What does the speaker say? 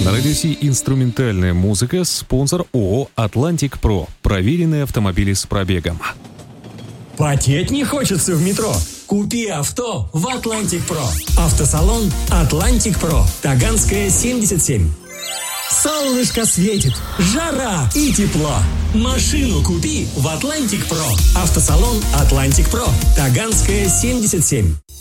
На радиоси инструментальная музыка, спонсор ООО «Атлантик Про». Проверенные автомобили с пробегом. Потеть не хочется в метро? Купи авто в «Атлантик Про». Автосалон «Атлантик Про». Таганская, 77. Солнышко светит, жара и тепло. Машину купи в «Атлантик Про». Автосалон «Атлантик Про». Таганская, 77.